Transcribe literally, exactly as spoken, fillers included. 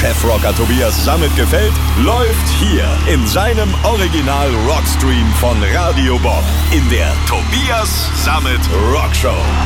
Chefrocker Tobias Sammet gefällt, läuft hier in seinem Original Rockstream von Radio Bob in der Tobias Sammet Rockshow.